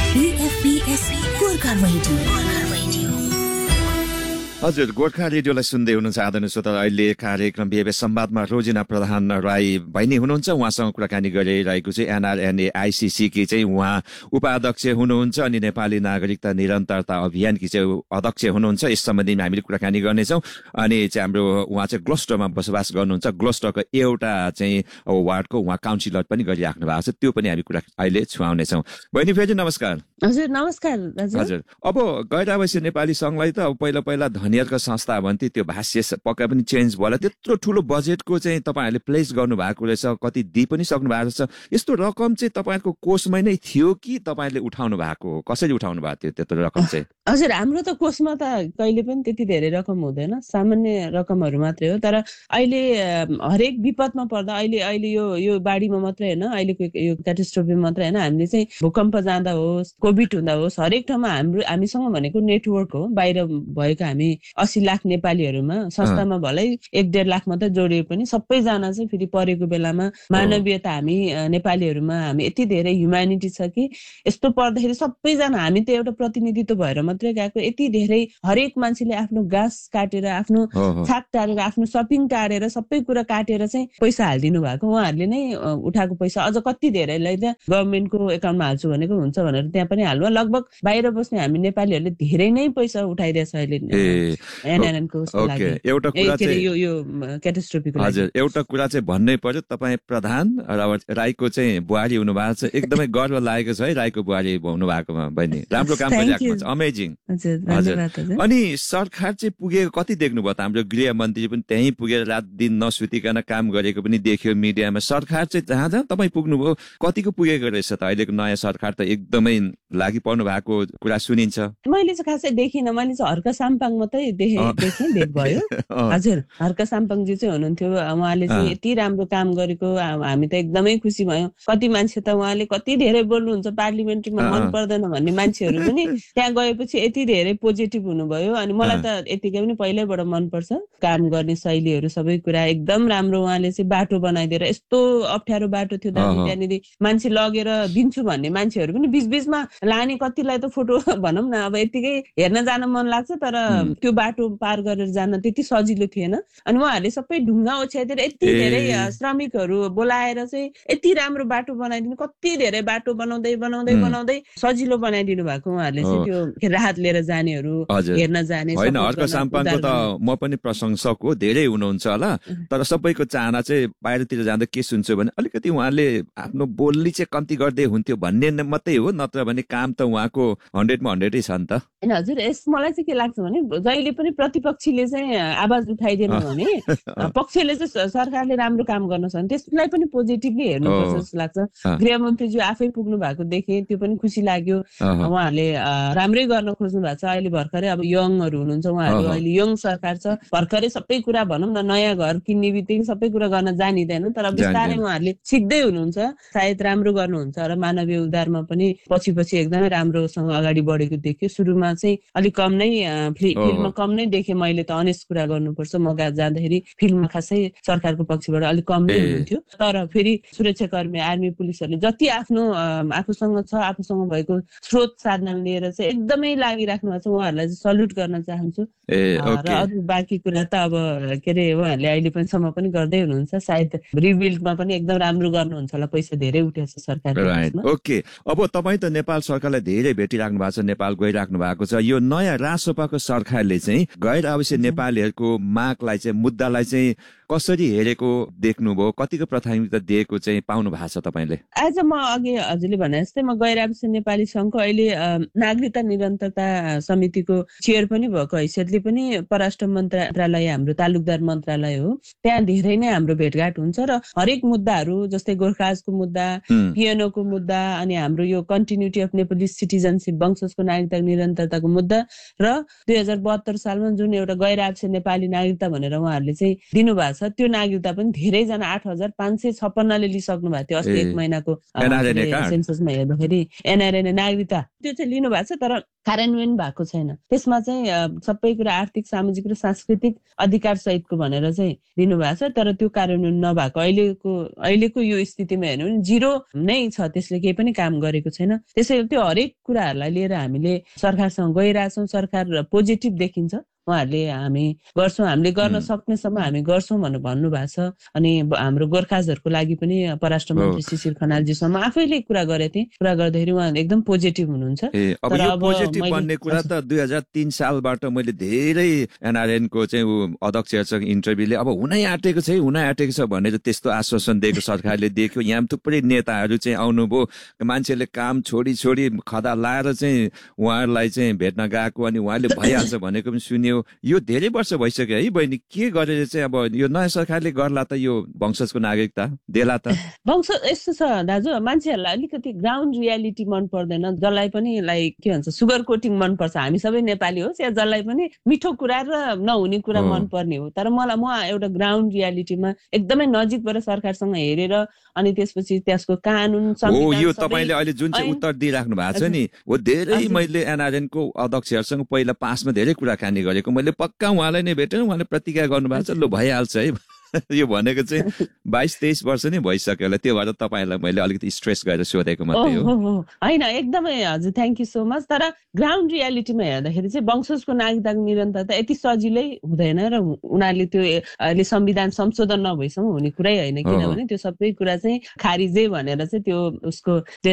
Gorkha radio. हजुर, गोर्खा रेडियोलाई सुन्दै हुनुहुन्छ आदरणीय श्रोता। अहिले कार्यक्रम बिहेवियर संवादमा रोजिना प्रधान राई बहिनी हुनुहुन्छ। उहाँसँग कुराकानी गरिरहेको चाहिँ एनआरएनए आइसीसी की चाहिँ उहाँ उपाध्यक्ष हुनुहुन्छ अनि नेपाली नागरिकता निरन्तरता अभियानकी चाहिँ अध्यक्ष हुनुहुन्छ। यस सम्बन्धीमा हामीले कुराकानी गर्नेछौँ। अनि चाहिँ हाम्रो उहाँ चाहिँ ग्लोस्टरमा बसोबास गर्नुहुन्छ। ग्लोस्टरको एउटा चाहिँ वार्डको उहाँ काउन्सिलर पनि गरिराख्नु भएको छ। त्यो पनि हामी कुरा अहिले छुवाउनेछौँ। बहिनी फेरि नमस्कार। हजुर नमस्कार। हजुर, अब गैर आवासीय नेपाली सङ्घलाई त अब पहिला धनीहरूको संस्था भन्थे, त्यो भाष्य पक्का पनि चेन्ज भयो होला। त्यत्रो ठुलो बजेटको चाहिँ तपाईँहरूले प्लेस गर्नु भएको रहेछ, कति दिइ पनि सक्नु भएको छ। यस्तो रकम चाहिँ तपाईँहरूको कोषमै नै थियो कि तपाईँले उठाउनु भएको हो? कसरी उठाउनु भएको थियो त्यत्रो रकम चाहिँ? हजुर, हाम्रो त कोषमा त कहिले पनि त्यति धेरै रकम हुँदैन, सामान्य रकमहरू मात्रै हो। तर अहिले हरेक विपदमा पर्दा अहिले यो बाढीमा मात्रै होइन, अहिलेको यो क्याटास्ट्रोफीमा मात्रै होइन, हामीले चाहिँ भूकम्प जाँदा होस्, कोभिड हुँदा होस्, हरेक ठाउँमा हामीसँग भनेको नेटवर्क हो। बाहिर भएको हामी 80 लाख नेपालीहरूमा संस्थामा भलै 1.5 लाख मात्रै जोडिए पनि सबैजना चाहिँ फेरि परेको बेलामा मानवीयता हामी नेपालीहरूमा हामी यति धेरै ह्युम्यानिटी छ कि यस्तो पर्दाखेरि सबैजना, हामी त एउटा प्रतिनिधित्व भएर मात्रै गएको, यति धेरै हरेक मान्छेले आफ्नो घाँस काटेर, आफ्नो छाक टारेर, आफ्नो सपिङ टारेर, सबै कुरा काटेर चाहिँ पैसा हालिदिनु भएको। उहाँहरूले नै उठाएको पैसा अझ कति धेरैलाई चाहिँ गभर्मेन्टको एकाउन्टमा हाल्छु भनेको हुन्छ भनेर त्यहाँ पनि हाल्नु। लगभग बाहिर बस्ने हामी नेपालीहरूले धेरै नै पैसा उठाइरहेछ अहिले एनआरएनको लागि। एउटा कुरा चाहिँ यो क्याटास्ट्रोफीको लागि। हजुर, एउटा कुरा चाहिँ भन्नै पर्यो, तपाईँ प्रधान राईको चाहिँ बुहारी हुनु भएको छ। एकदमै गर्व लागेको छ है राईको बुहारी हुनु भएकोमा। बहिनी राम्रो काम गरिरहेको छ, अमेजिङ। हजुर, अनि सरकार चाहिँ पुगेको कति देख्नुभयो त? हाम्रो गृहमन्त्री पनि त्यहीँ पुगेर रात दिन नसुतिकन काम गरेको पनि देखियो मिडियामा। सरकार चाहिँ जहाँ जहाँ तपाईँ पुग्नुभयो कतिको पुगेको रहेछ त? अहिलेको नयाँ सरकार त एकदमै लागि पर्नु भएको कुरा सुनिन्छ। मैले चाहिँ खासै देखिनँ, मैले चाहिँ हर्क साम्पाङ मात्रै देखेँ भेट भयो। हजुर, हर्क साम्पाङजी चाहिँ हुनुहुन्थ्यो, उहाँले चाहिँ यति राम्रो काम गरेको हामी त एकदमै खुसी भयौँ। कति मान्छे त उहाँले कति धेरै बोल्नुहुन्छ, पार्लिमेन्ट्रीमा मन पर्दैन भन्ने मान्छेहरू पनि त्यहाँ गएपछि यति धेरै पोजिटिभ हुनुभयो। अनि मलाई त यतिकै पनि पहिल्यैबाट मनपर्छ काम गर्ने शैलीहरू, सबै कुरा एकदम राम्रो। उहाँले चाहिँ बाटो बनाइदिएर, यस्तो अप्ठ्यारो बाटो थियो त्यहाँनिर मान्छे लगेर दिन्छु भन्ने मान्छेहरू पनि बिचबिचमा लाने, कतिलाई त फोटो भनौँ न अब यतिकै हेर्न जान मन लाग्छ, तर त्यो बाटो पार गरेर जान त्यति सजिलो थिएन। अनि उहाँहरूले सबै ढुङ्गा ओछ्याइदिएर यति धेरै श्रमिकहरू बोलाएर चाहिँ यति राम्रो बाटो बनाइदिनु, कति धेरै बाटो बनाउँदै सजिलो बनाइदिनु भएको। उहाँहरूले चाहिँ त्यो राहत लिएर जानेहरू हेर्न जाने। होइन, हर्क साम्पाङको त म पनि प्रशंसक हो, धेरै हुनुहुन्छ होला। तर सबैको चाहना चाहिँ बाहिरतिर जाँदा के सुन्छु भने अलिकति उहाँले आफ्नो बोली चाहिँ कम्ती गर्दै हुन्थ्यो भन्ने मात्रै हो, नत्र भने काम त उहाँको 100मा 100 छ नि त। होइन हजुर, मलाई चाहिँ के लाग्छ भने जहिले पनि प्रतिपक्षीले चाहिँ आवाज उठाइदिएन भने पक्षले चाहिँ सरकारले राम्रो काम गर्न सक्छ, त्यसलाई पनि पोजिटिभली हेर्नुपर्छ जस्तो लाग्छ। गृहमन्त्रीज्यू आफै पुग्नु भएको देखेँ, त्यो पनि खुसी लाग्यो। उहाँहरूले राम्रै गर्न खोज्नु भएको छ। अहिले भर्खरै अब यङहरू हुनुहुन्छ, उहाँहरू अहिले यङ सरकार छ, भर्खरै सबै कुरा भनौँ न, नयाँ घर किन्ने बित्तिकै सबै कुरा गर्न जानिँदैन, तर बिस्तारै उहाँहरूले सिक्दै हुनुहुन्छ, सायद राम्रो गर्नुहुन्छ र मानवीय उद्धारमा पनि पछि एकदमै राम्रोसँग अगाडि बढेको देख्यो। सुरुमा चाहिँ अलिक कम नै फिल्डमा कम नै देखेँ मैले त, अनेस्ट कुरा गर्नुपर्छ। म जाँदाखेरि फिल्डमा खासै सरकारको पक्षबाट अलिक कम नै हुन्थ्यो, तर फेरि सुरक्षाकर्मी, आर्मी, पुलिसहरूले जति आफूसँग छ, आफूसँग भएको स्रोत साधन लिएर चाहिँ एकदमै लागिराख्नु भएको छ। उहाँहरूलाई चाहिँ सल्युट गर्न चाहन्छु। र अरू बाँकी कुरा त अब के अरे उहाँहरूले अहिलेसम्म पनि गर्दै हुनुहुन्छ, सायद रिबिल्डमा पनि एकदम राम्रो गर्नुहुन्छ होला, पैसा धेरै उठेछ सरकारले। ओके, अब तपाईँ त नेपाल सरकारलाई धेरै भेटिराख्नु भएको छ, नेपाल गइराख्नु भएको छ। यो नयाँ राजसभाको सरकारले चाहिँ गैर आवासीय नेपालीहरूको मागलाई चाहिँ, मुद्दालाई चाहिँ कसरी हेरेको देख्नुभयो? कतिको प्राथमिकता दिएको चाहिँ पाउनु भएको छ तपाईँले? आज म अघि हजुरले भने जस्तै म गैर आवासीय नेपाली सङ्घको अहिले नागरिकता निरन्तरता समितिको चेयर पनि भएको हैसियतले पनि परराष्ट्र मन्त्रालय हाम्रो तालुकदार मन्त्रालय हो, त्यहाँ धेरै नै हाम्रो भेटघाट हुन्छ र हरेक मुद्दाहरू जस्तै गोर्खाजको मुद्दा, पिएनओको मुद्दा, अनि हाम्रो यो कन्टिन्युटी अफ नेपाली सिटिजनसिप, वंशजको नागरिकता निरन्तरताको मुद्दा र 2072 सालमा जुन एउटा गैर आवासीय नेपाली नागरिकता भनेर उहाँहरूले चाहिँ दिनुभएको छ, छ त्यो नागरिकता पनि धेरैजना 8,556ले लिइसक्नु भएको थियो अस्ति 1 महिनाको सेन्ससमा हेर्दाखेरि एनआरएन नागरिकता त्यो चाहिँ लिनु भएको छ तर कार्यान्वयन भएको छैन। त्यसमा चाहिँ सबै कुरा आर्थिक सामाजिक र सांस्कृतिक अधिकार सहितको भनेर चाहिँ दिनुभएको छ तर त्यो कार्यान्वयन नभएको अहिलेको यो स्थितिमा हेर्नु भने जिरो नै छ, त्यसले केही पनि काम गरेको छैन। त्यसैले त्यो हरेक कुराहरूलाई लिएर हामीले सरकारसँग गइरहेछौँ, सरकार पोजिटिभ देखिन्छ, उहाँहरूले हामी गर्छौँ, हामीले गर्न सक्नेसम्म हामी गर्छौँ भनेर भन्नुभएको छ। अनि हाम्रो गोर्खाजहरूको लागि पनि परराष्ट्र मन्त्री शिशिर खनालजीसँग आफैले कुरा गरेको थिएँ, कुरा गर्दाखेरि उहाँ एकदम पोजिटिभ हुनुहुन्छ। अब यो पोजिटिभ भन्ने कुरा त 2003 सालबाट मैले धेरै एनआरएनको चाहिँ अध्यक्षसँग इन्टरभ्यूले अब हुनै आँटेको छ भनेर त्यस्तो आश्वासन दिएको सरकारले दिएको। यहाँ थुप्रै नेताहरू चाहिँ आउनुभयो, मान्छेले काम छोडी खदा लाएर चाहिँ उहाँहरूलाई चाहिँ भेट्न गएको अनि उहाँले भइहाल्छ भनेको पनि सुन्यो। यो धेरै वर्ष भइसक्यो है बहिनी, के गरेर चाहिँ अब यो नयाँ सरकारले गर्ला त यो वंशजको नागरिकता देला त? वंश यस्तो छ दाजु, मान्छेहरूलाई अलिकति ग्राउन्ड रियालिटी मन पर्दैन, जसलाई पनि लाइक के भन्छ सुगर कोटिङ मन पर्छ। हामी सबै नेपाली होस् या जसलाई पनि मिठो कुरा र नहुने कुरा मन पर्ने हो, तर म एउटा ग्राउन्ड रियालिटीमा एकदमै नजिकबाट सरकारसँग हेरेर अनि त्यसपछि त्यसको कानुन संविधान यो तपाईले अहिले जुन चाहिँ उत्तर दिइराख्नु भएको छ नि, हो धेरै मैले एनआरएनको अध्यक्षहरूसँग पहिला 5 मा धेरै कुराकानी गरेको, मैले पक्का उहाँलाई नै भेटेँ, उहाँले प्रतिज्ञा गर्नुभएको छ, ल भइहाल्छ है यो भनेको चाहिँ 22-23 वर्ष नै भइसक्यो होला। त्यो भएर तपाईँलाई मैले अलिकति स्ट्रेस गरेर सोधेको मात्रै हो। होइन एकदमै हजुर, थ्याङ्क यू सो मच। तर ग्राउन्ड रियालिटीमा हेर्दाखेरि चाहिँ वंशजको नागरिकताको निरन्तरता यति सजिलै हुँदैन र उनीहरूले त्यो अहिले संविधान संशोधन नभएसम्म हुने कुरै होइन, किनभने त्यो सबै कुरा चाहिँ खारिजै भनेर चाहिँ त्यो उसको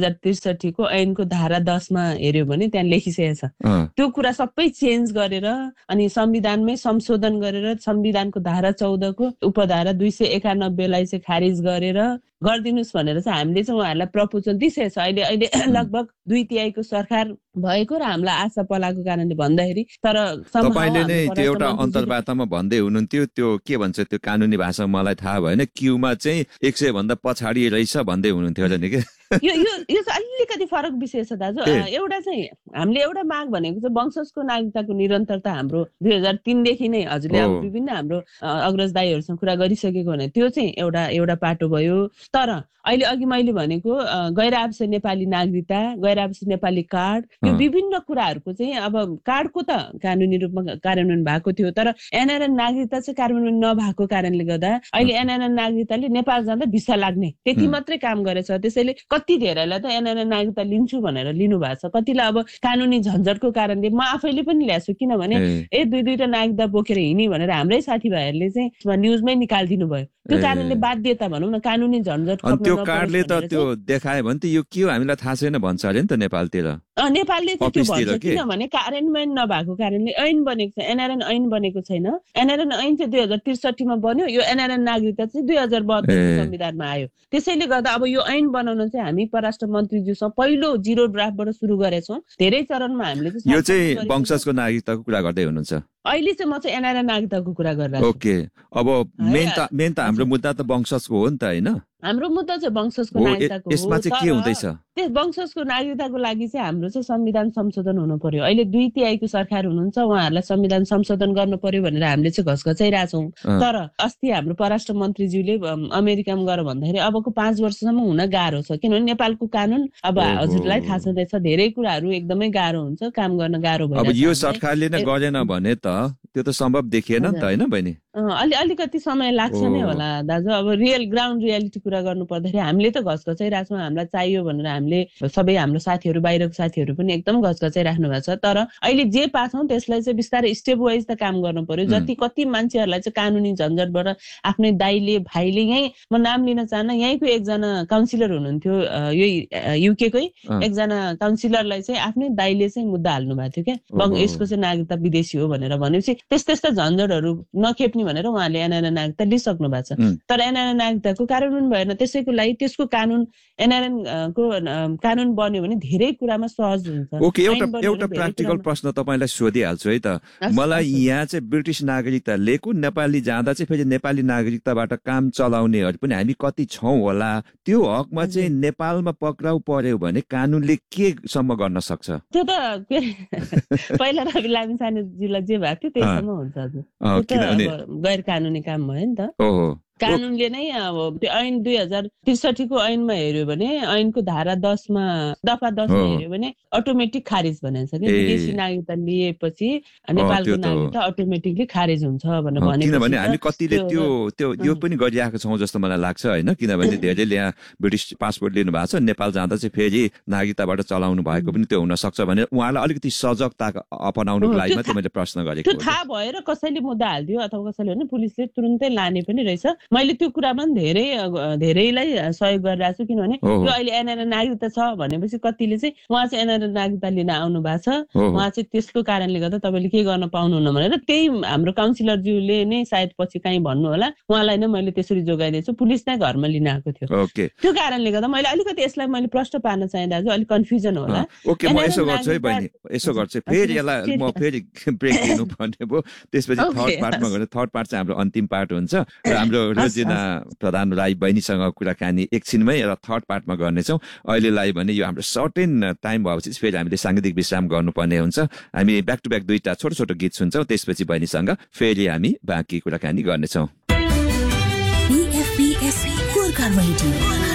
2063 को ऐनको धारा 10 मा हेर्यो भने त्यहाँ लेखिसकेको छ। त्यो कुरा सबै चेन्ज गरेर अनि संविधानमै संशोधन गरेर संविधानको धारा 14 को उपधारा 291 लाई चाहिँ खारिज गरेर गरिदिनुस् भनेर चाहिँ हामीले चाहिँ उहाँहरूलाई प्रपोजल दिइसकेको छ। अहिले लगभग 2/3 को सरकार भएको र हामीलाई आशा पलाएको कारणले भन्दाखेरि, तर तपाईले नै त्यो एउटा अन्तर्वार्तामा भन्दै हुनुहुन्थ्यो, त्यो के भन्छ त्यो कानुनी भाषा मलाई थाहा भएन, क्यूमा चाहिँ 100 भन्दा पछाडि रहेछ भन्दै हुनुहुन्थ्यो होला नि के? यो चाहिँ अलिकति फरक विषय छ दाजु। एउटा चाहिँ हामीले एउटा माग भनेको चाहिँ वंशजको नागरिकताको निरन्तरता हाम्रो 2003 देखि नै हजुरले अब विभिन्न हाम्रो अग्रज दाइहरूसँग कुरा गरिसकेको भने त्यो चाहिँ एउटा पाटो भयो। तर अहिले अघि मैले भनेको गैर आवासीय नेपाली नागरिकता, गैर आवासीय नेपाली कार्ड, यो विभिन्न कुराहरूको चाहिँ अब कार्डको त कानुनी रूपमा कार्यान्वयन भएको थियो, तर एनआरएन नागरिकता चाहिँ कार्यान्वयन नभएको कारणले गर्दा अहिले एनआरएन नागरिकताले नेपाल जाँदा भिसा लाग्ने त्यति मात्रै काम गरेछ। त्यसैले कति धेरैलाई त एनआरएन नागरिकता लिन्छु भनेर लिनु भएको छ, कतिलाई अब कानुनी झन्झटको कारणले म आफैले पनि ल्याएको छु, किनभने दुईटा नागरिकता बोकेर हिँड्ने भनेर हाम्रै साथीभाइहरूले चाहिँ न्युजमै निकालिदिनु भयो। त्यो कारणले बाध्यता भनौँ न कानुनी झन्झट त्यो कार्डले त त्यो देखायो भने त यो के हो हामीलाई थाहा छैन भन्छ अरे नि त नेपालतिर। नेपालले त त्यो भन्छ, किनभने कार्यान्वयन नभएको कारणले ऐन बनेको छ, एनआरएन ऐन बनेको छैन। एनआरएन ऐन चाहिँ 2063 मा बन्यो, यो एनआरएन नागरिकता चाहिँ 2072 संविधानमा आयो। त्यसैले गर्दा अब यो ऐन बनाउन चाहिँ हामी परराष्ट्र मन्त्रीज्यूसँग पहिलो जिरो ड्राफ्टबाट सुरु गरेछौँ। धेरै चरणमा हामीले यो चाहिँ वंशजको नागरिकताको कुरा गर्दै हुनुहुन्छ? अहिले चाहिँ म चाहिँ एनआरएन नागरिकताको कुरा गरिरहेको छु। ओके, अब मेन त हाम्रो मुद्दा त वंशजको हो नि त, होइन? हाम्रो मुद्दा चाहिँ वंशजको नागरिकताको हो। यसमा चाहिँ के हुँदैछ? त्यस वंशजको नागरिकताको लागि चाहिँ हाम्रो चाहिँ संविधान संशोधन हुनु पर्यो। अहिले 2/3 को सरकार हुनुहुन्छ, उहाँहरूलाई संविधान संशोधन गर्नु पर्यो भनेर हामीले चाहिँ घसघसाइरहेछौँ। तर अस्ति हाम्रो परराष्ट्र मन्त्रीज्यूले अमेरिकामा गएर भन्दाखेरि अबको 5 वर्षसम्म हुन गाह्रो छ, किनभने नेपालको कानुन अब हजुरलाई थाहा छँदैछ धेरै कुराहरू एकदमै गाह्रो हुन्छ, काम गर्न गाह्रो भयो। अब यो सरकारले नै गरेन भने त त्यो त सम्भव देखिएन नि त, होइन बहिनी? अलिकति समय लाग्छ नै होला दाजु। अब रियल ग्राउन्ड रियालिटी कुरा गर्नु पर्दाखेरि हामीले त घसघसाइरहेछौँ, हामीलाई चाहियो भनेर हामीले सबै हाम्रो साथीहरू बाहिरको साथीहरू पनि एकदम घसघसाइराख्नु भएको छ। तर अहिले जे पाछौँ त्यसलाई चाहिँ बिस्तारै स्टेप वाइज त काम गर्नु पर्यो। कति मान्छेहरूलाई चाहिँ कानुनी झन्झटबाट आफ्नै दाइले भाइले, यहीँ म नाम लिन चाहन्न, यहीँको एकजना काउन्सिलर हुनुहुन्थ्यो, यही युकेकै एकजना काउन्सिलरलाई चाहिँ आफ्नै दाइले चाहिँ मुद्दा हाल्नु भएको थियो क्या, यसको चाहिँ नागरिकता विदेशी हो भनेर भनेपछि त्यस्ता झन्झटहरू नखेप्ने भनेर उहाँले एनआरएन नागरिकता लिइसक्नु भएको छ। तर एनआरएन नागरिकताको कार्यान्वयन भएन, त्यसैको लागि त्यसको कानुन एनआरएन को कानुन बन्यो भने धेरै कुरामा सहज हुन्छ। ओके, एउटा प्र्याक्टिकल प्रश्न तपाईँलाई सोधिहाल्छु है त। मलाई यहाँ चाहिँ ब्रिटिस नागरिकता लिएको, नेपाली जाँदा चाहिँ फेरि नेपाली नागरिकताबाट काम चलाउनेहरू पनि हामी कति छौँ होला, त्यो हकमा चाहिँ नेपालमा पक्राउ पर्यो भने कानुनले के सम्म गर्न सक्छ? त्यो त पहिला रवि लामिछानेजीलाई जे भएको थियो त्यही वर्षसम्म हुन्छ हजुर। त्यो त गैर कानुनी काम भयो नि त। कानुनले नै अब त्यो ऐन 2063 को ऐनमा हेर्यो भने ऐनको धारा 10 मा दफा 10 मा हेर्यो भने अटोमेटिक खारिज भनेको छ कि विदेशी नागरिकता लिएपछि नेपालको नागरिकता अटोमेटिकली खारिज हुन्छ भनेर भनेको छ। किनभने हामी कतिले त्यो यो पनि गरिरहेको छौँ जस्तो मलाई लाग्छ हैन, किनभने धेरैले यहाँ ब्रिटिस पासपोर्ट लिनु भएको छ, नेपाल जाँदा चाहिँ फेरि नागरिकताबाट चलाउनु भएको पनि त्यो हुन सक्छ भने उहाँलाई अलिकति सजगता अपनाउनुको लागि मात्रै मैले प्रश्न गरेको। त्यो थाहा भएर कसैले मुद्दा हाल्दियो अथवा कसैले भने पुलिसले तुरुन्तै लाने पनि रहेछ। मैले त्यो कुरामा धेरैलाई सहयोग गरिरहेको छु, किनभने यो अहिले एनआरए नागरिकता छ भनेपछि कतिले चाहिँ उहाँ चाहिँ एनआरए नागरिकता लिन आउनु भएको छ, उहाँ चाहिँ त्यसको कारणले गर्दा तपाईँले के गर्न पाउनुहुन्न भनेर त्यही हाम्रो काउन्सिलरज्यूले नै सायद पछि कहीँ भन्नु होला, उहाँलाई नै मैले त्यसरी जोगाइदिएछु, पुलिस नै घरमा लिन आएको थियो। त्यो कारणले गर्दा मैले अलिकति यसलाई मैले प्रश्न पार्न चाहे दाजु, अलिक कन्फ्युजन होला। ओके, म यसो गर्छु है बहिनी, यसो गर्छु फेरि यसलाई म फेरि ब्रेक दिनु पर्ने भयो, त्यसपछि थर्ड पार्टमा गएर थर्ड पार्ट चाहिँ हाम्रो अन्तिम पार्ट हुन्छ र हाम्रो रोजिना प्रधान राई बहिनीसँग कुराकानी एकछिनमै र थर्ड पार्टमा गर्नेछौँ। अहिलेलाई भने यो हाम्रो सर्टेन टाइम भएपछि फेरि हामीले साङ्गीतिक विश्राम गर्नुपर्ने हुन्छ। हामी ब्याक टु ब्याक 2टा छोटो छोटो गीत सुन्छौँ, त्यसपछि बहिनीसँग फेरि हामी बाँकी कुराकानी गर्नेछौँ।